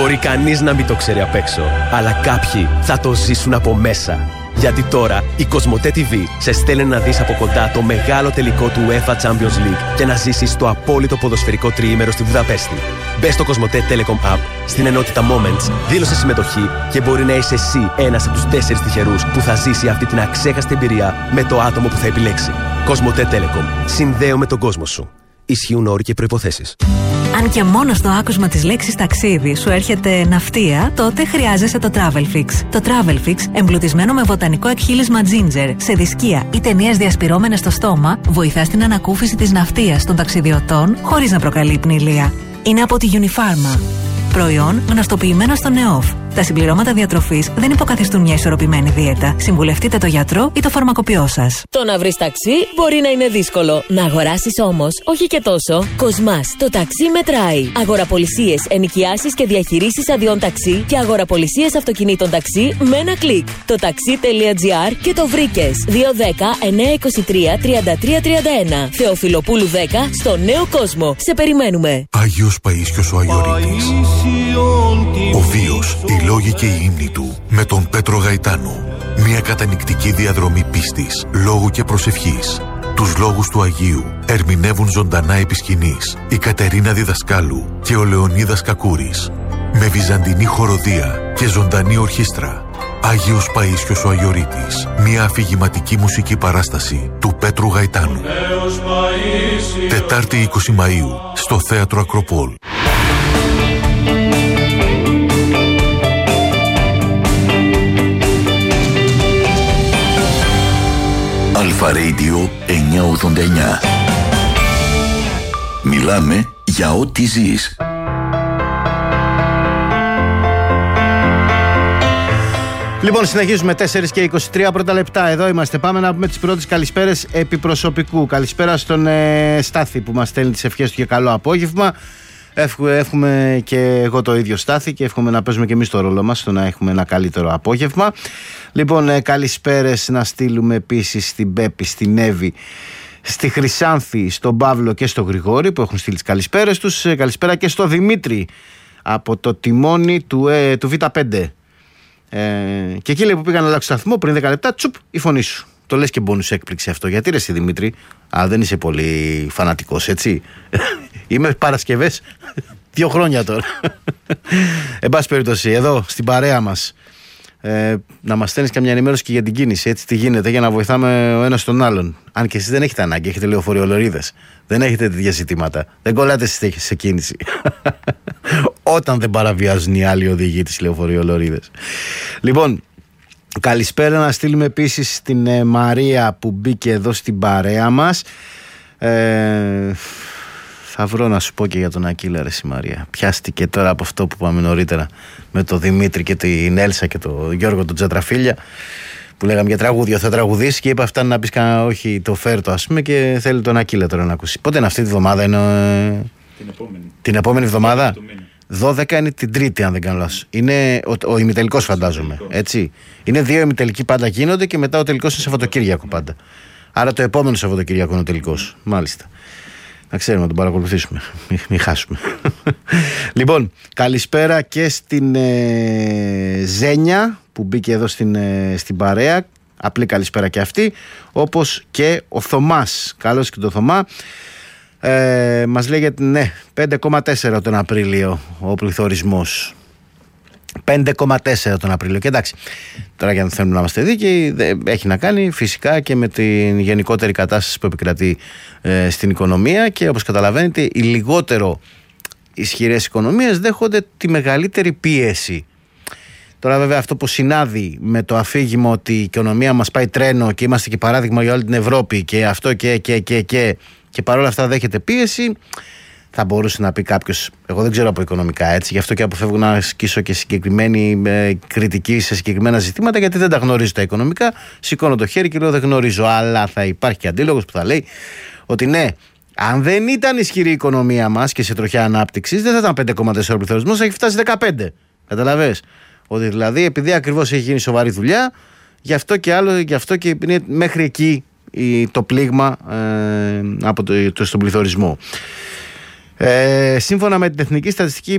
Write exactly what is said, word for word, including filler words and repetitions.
Μπορεί κανείς να μην το ξέρει απ' έξω, αλλά κάποιοι θα το ζήσουν από μέσα. Γιατί τώρα η Κοσμοτέ τι βι σε στέλνει να δεις από κοντά το μεγάλο τελικό του UEFA Champions League και να ζήσεις το απόλυτο ποδοσφαιρικό τριήμερο στη Βουδαπέστη. Μπες στο Κοσμοτέ Telecom App, στην ενότητα Moments, δήλωσε συμμετοχή και μπορεί να είσαι εσύ ένας από τους τέσσερις τυχερούς που θα ζήσει αυτή την αξέχαστη εμπειρία με το άτομο που θα επιλέξει. Κοσμοτέ Telecom. Συνδέω με τον κόσμο σου. Ισχύουν όροι και προϋποθέσεις. Αν και μόνο στο άκουσμα της λέξης ταξίδι σου έρχεται ναυτία, τότε χρειάζεσαι το Travelfix. Το Travelfix, εμπλουτισμένο με βοτανικό εκχύλισμα ginger, σε δισκία ή ταινίες διασπυρώμενες στο στόμα, βοηθά στην ανακούφιση της ναυτίας των ταξιδιωτών χωρίς να προκαλεί πνηλία. Είναι από τη Unifarma. Προϊόν γνωστοποιημένο στο ΝΕΟΦ. Τα συμπληρώματα διατροφής δεν υποκαθιστούν μια ισορροπημένη δίαιτα. Συμβουλευτείτε το γιατρό ή το φαρμακοποιό σας. Το να βρεις ταξί μπορεί να είναι δύσκολο. Να αγοράσεις όμως, όχι και τόσο. Κοσμάς, το ταξί μετράει. Αγοραπολισίες, ενοικιάσεις και διαχειρήσεις αδειών ταξί και αγοραπολισίες αυτοκινήτων ταξί με ένα κλικ. Το ταξί.gr και το βρήκες. δύο ένα μηδέν εννιά δύο τρία τριάντα τρία τριάντα ένα. Θεοφιλοπούλου δέκα στο Νέο Κόσμο. Σε περιμένουμε. Άγιος Παΐσιος ο Αγιορείτης. Ο βίος, οι λόγοι και οι ύμνοι του με τον Πέτρο Γαϊτάνο. Μια κατανυκτική διαδρομή πίστης, λόγου και προσευχής. Τους λόγους του Αγίου ερμηνεύουν ζωντανά επί σκηνής η Κατερίνα Διδασκάλου και ο Λεωνίδας Κακούρης. Με βυζαντινή χοροδία και ζωντανή ορχήστρα. Άγιος Παΐσιος ο Αγιορείτης. Μια αφηγηματική μουσική παράσταση του Πέτρου Γαϊτάνου. Τετάρτη είκοσι Μαΐου στο Θέατρο Ακροπόλ. Αλφα Radio εννιακόσια ογδόντα εννιά. Μιλάμε για ό,τι ζεις. Λοιπόν, συνεχίζουμε τέσσερα και είκοσι τρία πρώτα λεπτά. Εδώ είμαστε. Πάμε να πούμε τις πρώτες καλησπέρες επί προσωπικού. Καλησπέρα στον ε, Στάθη που μας στέλνει τις ευχές του για καλό απόγευμα. Εύχομαι και εγώ το ίδιο, Στάθη, και εύχομαι να παίζουμε και εμείς το ρόλο μας στο να έχουμε ένα καλύτερο απόγευμα. Λοιπόν, ε, καλησπέρες να στείλουμε επίσης στην Πέπη, στην Εύη, στη Χρυσάνθη, στον Παύλο και στο Γρηγόρη που έχουν στείλει τις καλησπέρες τους. Ε, καλησπέρα και στο Δημήτρη από το τιμόνι του, ε, του Β πέντε. Ε, και εκεί λέει που πήγα να αλλάξω σταθμό πριν δέκα λεπτά, τσουπ, η φωνή σου. Το λες και μπόνους έκπληξη αυτό. Γιατί ρε εσύ Δημήτρη? Α, δεν είσαι πολύ φανατικός, έτσι? Είμαι Παρασκευές δύο χρόνια τώρα. Εν πάση περιπτώσει, εδώ στην παρέα μας, ε, να μας στέλνεις καμιά ενημέρωση και για την κίνηση, έτσι τι γίνεται, για να βοηθάμε ο ένας τον άλλον. Αν και εσείς δεν έχετε ανάγκη, έχετε λεωφορειολωρίδες. Δεν έχετε τέτοια ζητήματα. Δεν κολλάτε σε κίνηση. Όταν δεν παραβιάζουν οι άλλοι οδηγοί τις λεωφορειολωρίδες. Λοιπόν, καλησπέρα να στείλουμε επίσης στην ε, Μαρία που μπήκε εδώ στην παρέα μας. Ε, θα βρω να σου πω και για τον Ακύλα, ρε η Μαρία. Πιάστηκε τώρα από αυτό που είπαμε νωρίτερα με τον Δημήτρη και την Έλσα και τον Γιώργο τον Τζατραφίλια, που λέγαμε για τραγούδια, θα τραγουδήσει και είπα αυτά να πεις κανένα, όχι το φέρτο ας πούμε, και θέλει τον Ακύλα τώρα να ακούσει. Πότε είναι αυτή τη βδομάδα? Είναι την επόμενη, την επόμενη εβδομάδα. δώδεκα είναι την Τρίτη, αν δεν κάνω λάθος. Είναι ο, ο ημιτελικός, φαντάζομαι. Έτσι. Είναι δύο ημιτελικοί πάντα γίνονται και μετά ο τελικός είναι Σαββατοκύριακο πάντα. Άρα το επόμενο Σαββατοκύριακο είναι ο τελικός. Μάλιστα. Να ξέρουμε να τον παρακολουθήσουμε. Μην μη χάσουμε. Λοιπόν, καλησπέρα και στην ε, Ζένια που μπήκε εδώ στην, ε, στην παρέα. Απλή καλησπέρα και αυτή. Όπως και ο Θωμάς. Καλώς και το Θωμά. Ε, μας λέγεται ναι, πέντε κόμμα τέσσερα τον Απρίλιο ο πληθωρισμός. πέντε κόμμα τέσσερα τον Απρίλιο. Και εντάξει, τώρα για να θέλουμε να είμαστε δίκαιοι, έχει να κάνει φυσικά και με την γενικότερη κατάσταση που επικρατεί ε, στην οικονομία, και όπως καταλαβαίνετε οι λιγότερο ισχυρές οικονομίες δέχονται τη μεγαλύτερη πίεση. Τώρα βέβαια αυτό που συνάδει με το αφήγημα ότι η οικονομία μας πάει τρένο και είμαστε και παράδειγμα για όλη την Ευρώπη και αυτό και και και και και παρόλα αυτά δέχεται πίεση, θα μπορούσε να πει κάποιος, εγώ δεν ξέρω από οικονομικά, έτσι, γι' αυτό και αποφεύγω να ασκήσω και συγκεκριμένη ε, κριτική σε συγκεκριμένα ζητήματα, γιατί δεν τα γνωρίζω τα οικονομικά. Σηκώνω το χέρι και λέω δεν γνωρίζω, αλλά θα υπάρχει και αντίλογος που θα λέει ότι ναι, αν δεν ήταν ισχυρή η οικονομία μας και σε τροχιά ανάπτυξης, δεν θα ήταν πέντε κόμμα τέσσερα ο πληθωρισμός, θα έχει φτάσει δεκαπέντε. Καταλαβες? Ότι δηλαδή επειδή ακριβώς έχει γίνει σοβαρή δουλειά, γι' αυτό και άλλο, γι' αυτό και είναι μέχρι εκεί το πλήγμα ε, από το, το, στον πληθωρισμό. Ε, σύμφωνα με την Εθνική Στατιστική